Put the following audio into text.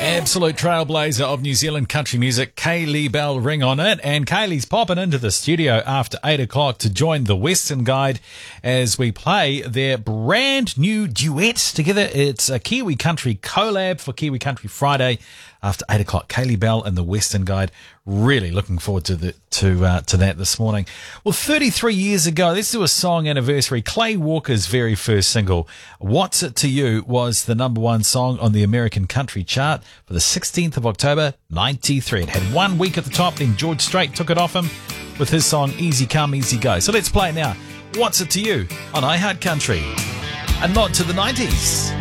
Absolute trailblazer of New Zealand country music, Kaylee Bell Ring on it. And Kaylee's popping into the studio after 8 o'clock to join the Western Guide as we play their brand new duet together. It's a Kiwi Country collab for Kiwi Country Friday after 8 o'clock. Kaylee Bell and the Western Guide. Really looking forward to that this morning. Well, 33 years ago, let's do a song anniversary. Clay Walker's very first single, What's It to You, was the number one song on the American country chart for the 16th of October, 93. It had 1 week at the top, then George Strait took it off him with his song Easy Come, Easy Go. So let's play it now. What's It to You on iHeart Country. A nod to the 90s.